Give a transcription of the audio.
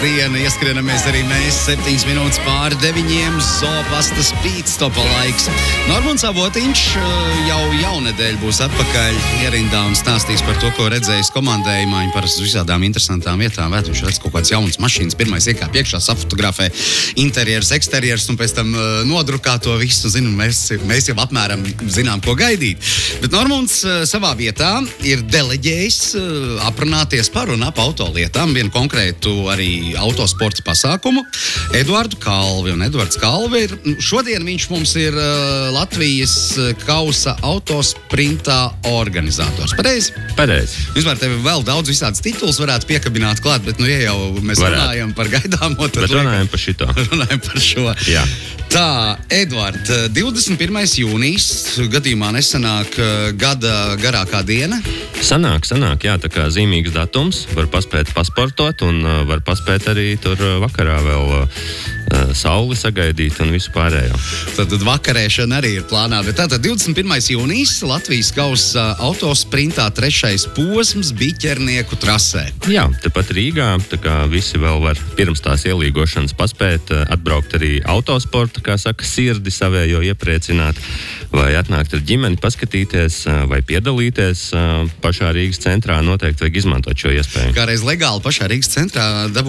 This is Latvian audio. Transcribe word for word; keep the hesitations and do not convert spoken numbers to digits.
Diena, ieskrienamies arī mēs septiņas minūtes pāri deviņiem, Zopastas pītstopa laiks. Normons Avotiņš jau jaunedēļ būs atpakaļ ierindā un stāstīs par to, ko redzējis komandējumā, par visādām interesantām vietām. Vēt, viņš redz kaut kādas jaunas mašīnas, pirmais iekāp iekšā, safotografē interjers, eksterjers un pēc tam uh, nodrukā to visu. Zinu, mēs, mēs jau apmēram zinām, ko gaidīt. Bet Normons uh, savā vietā ir deleģējis uh, aprunāties par un ap autolietām, vienu konkrētu arī autosporta pasākumu, Eduardu Kalvi. Un Eduards Kalvi ir, šodien viņš mums ir uh, Latvijas kausa autosprintā organizators. Pareizi? Pareizi. Vispār tev vēl daudz visādas tituls varētu piekabināt klāt, bet nu, ja jau mēs varētu. runājam par gaidāmo, tad bet runājam par šito. runājam par šo. Jā. Tā, Edvard, divdesmit pirmais jūnijas, gadījumā nesanāk gada garākā diena? Sanāk, sanāk, jā, tā kā zīmīgs datums, var paspēt pasportot un uh, var paspēt arī tur vakarā vēl uh, sauli sagaidīt un visu pārējo. Tad, tad vakarēšana arī ir plānā, bet tātad divdesmit pirmais jūnijas Latvijas kausa autosprintā trešais posms Biķernieku trasē. Jā, tepat Rīgā, tā kā visi vēl var pirms tās ielīgošanas paspēt uh, atbraukt arī autosporta, kā saka, sirdi savējo iepriecināt, vai atnākt ar ģimeni paskatīties, uh, vai piedalīties uh, pašā Rīgas centrā, noteikti vajag izmantot šo iespēju. Kā reiz legāli pašā Rīgas centrā dabūt